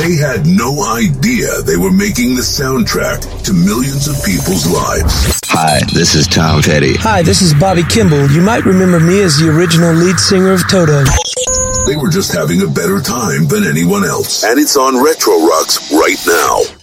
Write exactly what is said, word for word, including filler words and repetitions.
They had no idea they were making the soundtrack to millions of people's lives. Hi, this is Tom Petty. Hi, this is Bobby Kimball. You might remember me as the original lead singer of Toto. They were just having a better time than anyone else. And it's on Retro Rocks right now.